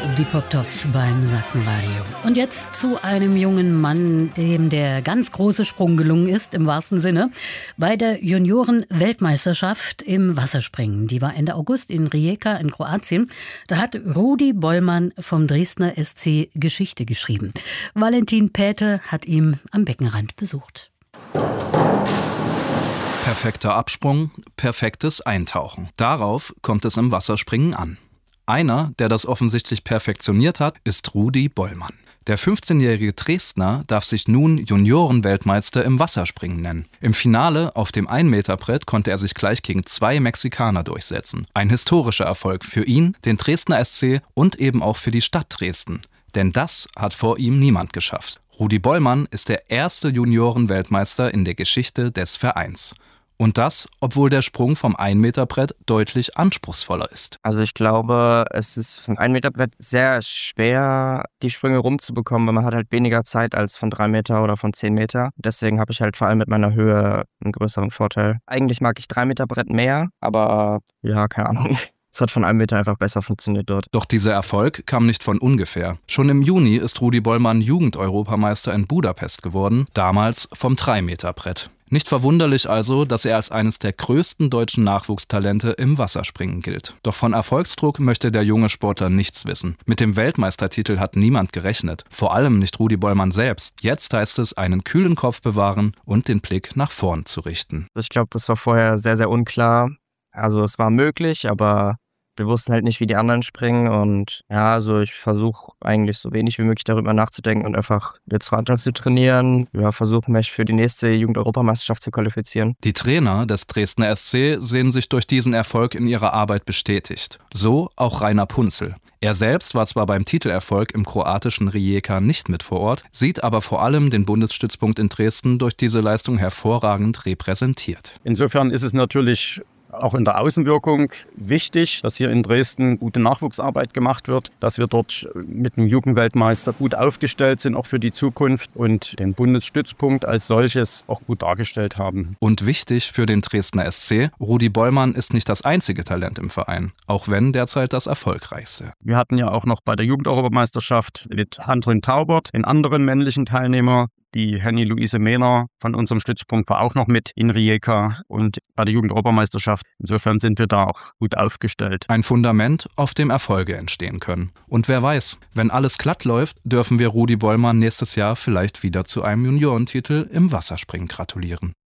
Die Pop-Tops beim Sachsenradio. Und jetzt zu einem jungen Mann, dem der ganz große Sprung gelungen ist, im wahrsten Sinne, bei der Junioren-Weltmeisterschaft im Wasserspringen. Die war Ende August in Rijeka in Kroatien. Da hat Rudi Bollmann vom Dresdner SC Geschichte geschrieben. Valentin Päte hat ihn am Beckenrand besucht. Perfekter Absprung, perfektes Eintauchen. Darauf kommt es im Wasserspringen an. Einer, der das offensichtlich perfektioniert hat, ist Rudi Bollmann. Der 15-jährige Dresdner darf sich nun Junioren-Weltmeister im Wasserspringen nennen. Im Finale auf dem 1-Meter-Brett konnte er sich gleich gegen 2 Mexikaner durchsetzen. Ein historischer Erfolg für ihn, den Dresdner SC und eben auch für die Stadt Dresden. Denn das hat vor ihm niemand geschafft. Rudi Bollmann ist der erste Junioren-Weltmeister in der Geschichte des Vereins. Und das, obwohl der Sprung vom 1-Meter-Brett deutlich anspruchsvoller ist. Also ich glaube, es ist von 1-Meter-Brett sehr schwer, die Sprünge rumzubekommen, weil man hat halt weniger Zeit als von 3 Meter oder von 10 Meter. Deswegen habe ich halt vor allem mit meiner Höhe einen größeren Vorteil. Eigentlich mag ich 3-Meter-Brett mehr, aber ja, keine Ahnung. Es hat von 1 Meter einfach besser funktioniert dort. Doch dieser Erfolg kam nicht von ungefähr. Schon im Juni ist Rudi Bollmann Jugend-Europameister in Budapest geworden, damals vom 3-Meter-Brett. Nicht verwunderlich also, dass er als eines der größten deutschen Nachwuchstalente im Wasserspringen gilt. Doch von Erfolgsdruck möchte der junge Sportler nichts wissen. Mit dem Weltmeistertitel hat niemand gerechnet. Vor allem nicht Rudi Bollmann selbst. Jetzt heißt es, einen kühlen Kopf bewahren und den Blick nach vorn zu richten. Ich glaube, das war vorher sehr, sehr unklar. Also es war möglich, aber wir wussten halt nicht, wie die anderen springen und ja, also ich versuche eigentlich so wenig wie möglich darüber nachzudenken und einfach jetzt weiter zu trainieren. Ja, versuche mich für die nächste Jugend-Europameisterschaft zu qualifizieren. Die Trainer des Dresdner SC sehen sich durch diesen Erfolg in ihrer Arbeit bestätigt. So auch Rainer Punzel. Er selbst war zwar beim Titelerfolg im kroatischen Rijeka nicht mit vor Ort, sieht aber vor allem den Bundesstützpunkt in Dresden durch diese Leistung hervorragend repräsentiert. Insofern ist es natürlich auch in der Außenwirkung wichtig, dass hier in Dresden gute Nachwuchsarbeit gemacht wird, dass wir dort mit dem Jugendweltmeister gut aufgestellt sind, auch für die Zukunft und den Bundesstützpunkt als solches auch gut dargestellt haben. Und wichtig für den Dresdner SC, Rudi Bollmann ist nicht das einzige Talent im Verein, auch wenn derzeit das erfolgreichste. Wir hatten ja auch noch bei der Jugend-Europameisterschaft mit Handrin Taubert einen anderen männlichen Teilnehmer. Die Henny-Luise Mehner von unserem Stützpunkt war auch noch mit in Rijeka und bei der Jugend-Europameisterschaft. Insofern sind wir da auch gut aufgestellt. Ein Fundament, auf dem Erfolge entstehen können. Und wer weiß, wenn alles glatt läuft, dürfen wir Rudi Bollmann nächstes Jahr vielleicht wieder zu einem Juniorentitel im Wasserspringen gratulieren.